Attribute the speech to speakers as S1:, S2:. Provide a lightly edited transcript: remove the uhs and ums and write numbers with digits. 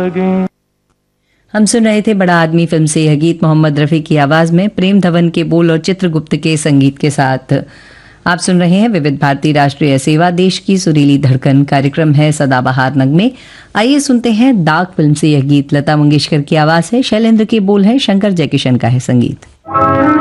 S1: लगे।
S2: हम सुन रहे थे बड़ा आदमी फिल्म से यह गीत मोहम्मद रफ़ी की आवाज़ में, प्रेम धवन के बोल और चित्रगुप्त के संगीत के साथ। आप सुन रहे हैं विविध भारती राष्ट्रीय सेवा, देश की सुरीली धड़कन। कार्यक्रम है सदाबहार नगमे। आइए सुनते हैं दाग फिल्म से यह गीत। लता मंगेशकर की आवाज़ है, शैलेंद्र के बोल है, शंकर जयकिशन का है संगीत।